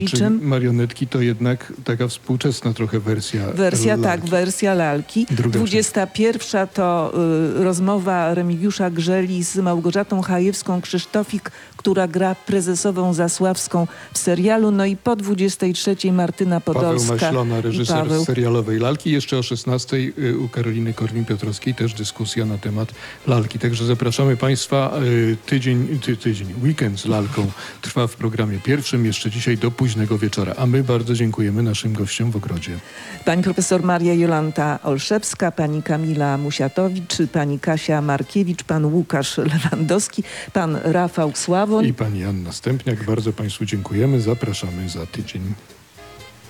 Czyli marionetki to jednak taka współczesna trochę wersja lalki. Tak, wersja lalki. 21 to rozmowa Remigiusza Grzeli z Małgorzatą Chajewską-Krzysztofik, która gra prezesową Zasławską w serialu. No i po 23 Martyna Podolska. Paweł Maślona, reżyser serialowej lalki. Jeszcze o 16 u Karoliny Korwin-Piotrowskiej też dyskusja na temat lalki. Także zapraszamy Państwa. Weekend z lalką trwa w programie pierwszym. Jeszcze dzisiaj do późnego wieczora. A my bardzo dziękujemy naszym gościom w ogrodzie. Pani profesor Maria Jolanta Olszewska, pani Kamila Musiatowicz, pani Kasia Markiewicz, pan Łukasz Lewandowski, pan Rafał Sławoń i pani Anna Stępniak. Bardzo Państwu dziękujemy. Zapraszamy za tydzień.